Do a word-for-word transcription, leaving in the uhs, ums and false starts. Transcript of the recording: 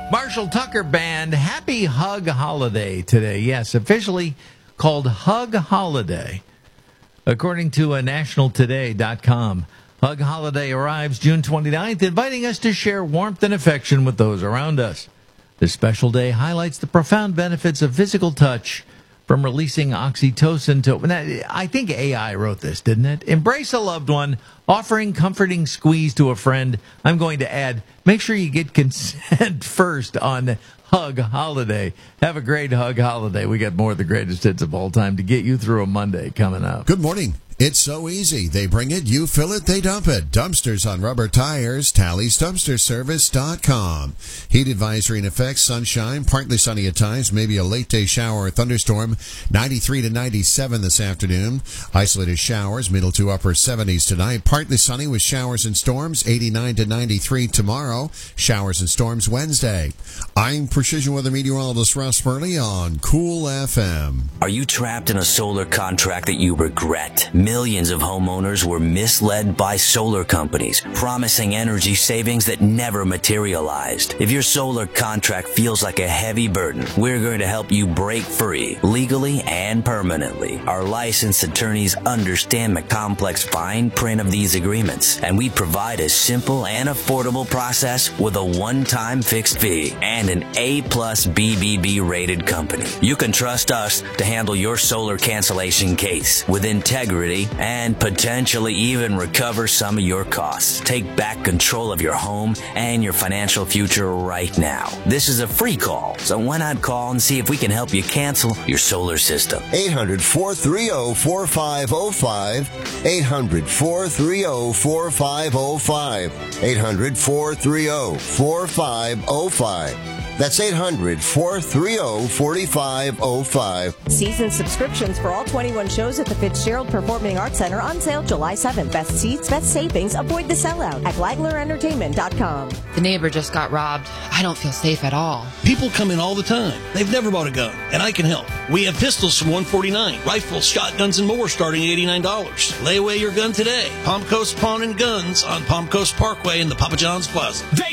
Marshall Tucker Band, happy Hug Holiday today. Yes, officially called Hug Holiday. According to uh, national today dot com, Hug Holiday arrives June twenty-ninth, inviting us to share warmth and affection with those around us. This special day highlights the profound benefits of physical touch, from releasing oxytocin to... I think A I wrote this, didn't it? Embrace a loved one, offering comforting squeeze to a friend. I'm going to add, make sure you get consent first on Hug Holiday. Have a great Hug Holiday. We got more of the greatest hits of all time to get you through a Monday coming up. Good morning. It's so easy. They bring it, you fill it, they dump it. Dumpsters on rubber tires, Talley's Dumpster Service dot com. Heat advisory in effect, sunshine, partly sunny at times, maybe a late day shower or thunderstorm. ninety-three to ninety-seven this afternoon. Isolated showers, middle to upper seventies tonight. Partly sunny with showers and storms, eighty-nine to ninety-three tomorrow. Showers and storms Wednesday. I'm Precision Weather Meteorologist Russ Burley on Cool F M. Are you trapped in a solar contract that you regret? Millions of homeowners were misled by solar companies, promising energy savings that never materialized. If your solar contract feels like a heavy burden, we're going to help you break free, legally and permanently. Our licensed attorneys understand the complex fine print of these agreements, and we provide a simple and affordable process with a one-time fixed fee and an A plus B B B rated company. You can trust us to handle your solar cancellation case with integrity and potentially even recover some of your costs. Take back control of your home and your financial future right now. This is a free call, so why not call and see if we can help you cancel your solar system? eight hundred, four three zero, four five zero five. eight hundred, four three zero, four five zero five. eight hundred, four three zero, four five zero five. That's eight hundred, four three zero, four five zero five. Season subscriptions for all twenty-one shows at the Fitzgerald Performing Arts Center on sale July seventh. Best seats, best savings. Avoid the sellout at Flagler Entertainment dot com. The neighbor just got robbed. I don't feel safe at all. People come in all the time. They've never bought a gun, and I can help. We have pistols from one forty-nine, rifles, shotguns, and more starting at eighty-nine dollars. Lay away your gun today. Palm Coast Pawn and Guns on Palm Coast Parkway in the Papa John's Plaza. They